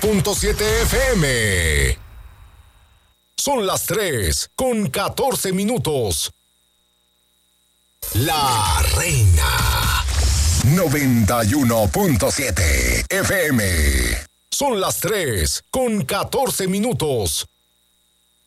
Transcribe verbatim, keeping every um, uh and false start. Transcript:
punto siete F M. Son las tres con catorce minutos. La Reina noventa y uno punto siete F M. Son las tres con catorce minutos.